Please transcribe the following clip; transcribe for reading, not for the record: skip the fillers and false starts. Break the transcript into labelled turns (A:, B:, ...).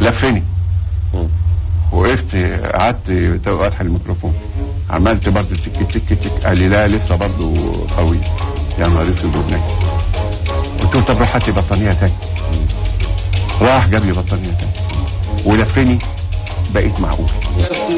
A: لفني. وقفت قعدت افتح الميكروفون، عملت برضه تك تك تك، قال لي لا لسه برضه قوي. يا نهار اسود وبنك. قلت له طب روح هات لي بطانيه تاني. راح جاب لي بطانيه تاني ولفني، بقيت معقول.